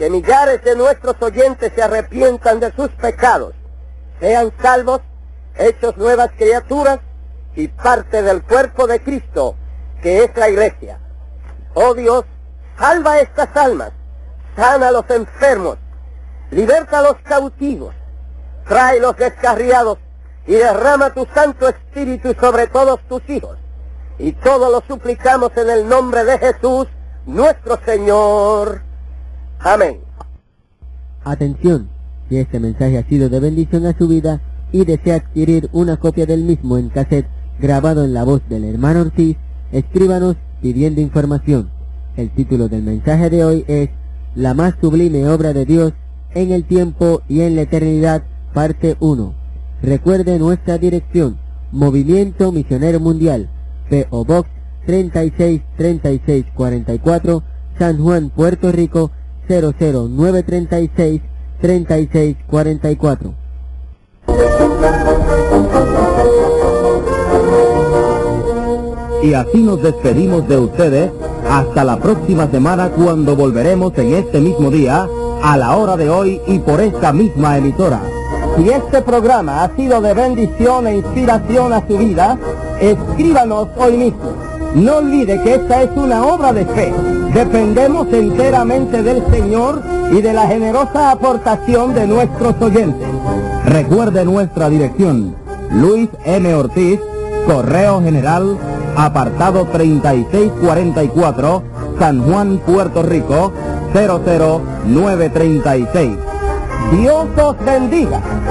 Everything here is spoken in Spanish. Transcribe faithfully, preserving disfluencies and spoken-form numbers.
que millares de nuestros oyentes se arrepientan de sus pecados, sean salvos, hechos nuevas criaturas y parte del cuerpo de Cristo, que es la Iglesia. Oh Dios, salva estas almas, sana a los enfermos, liberta a los cautivos, trae los descarriados y derrama tu Santo Espíritu sobre todos tus hijos. Y todo lo suplicamos en el nombre de Jesús, nuestro Señor. Amén. Atención, si este mensaje ha sido de bendición a su vida y desea adquirir una copia del mismo en cassette grabado en la voz del hermano Ortiz, escríbanos pidiendo información. El título del mensaje de hoy es La más sublime obra de Dios en el tiempo y en la eternidad, parte uno. Recuerde nuestra dirección: Movimiento Misionero Mundial, P O Box treinta y seis treinta y seis cuarenta y cuatro, San Juan, Puerto Rico cero cero nueve treinta y seis treinta y seis cuarenta y cuatro. Y así nos despedimos de ustedes hasta la próxima semana, cuando volveremos en este mismo día, a la hora de hoy y por esta misma emisora. Si este programa ha sido de bendición e inspiración a su vida, escríbanos hoy mismo. No olvide que esta es una obra de fe. Dependemos enteramente del Señor y de la generosa aportación de nuestros oyentes. Recuerde nuestra dirección: Luis M. Ortiz, Correo General, apartado treinta y seis cuarenta y cuatro, San Juan, Puerto Rico cero cero nueve treinta y seis. Dios os bendiga.